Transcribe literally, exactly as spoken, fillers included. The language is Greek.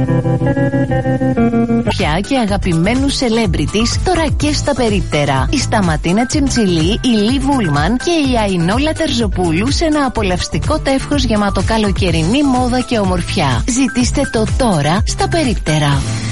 Πια και αγαπημένους celebrities τώρα και στα περίπτερα. Η Σταματίνα Τσιμτσιλή, η Λι Βούλμαν και η Αϊνόλα Τερζοπούλου σε ένα απολαυστικό τεύχος γεμάτο καλοκαιρινή μόδα και ομορφιά. Ζητήστε το τώρα στα περίπτερα.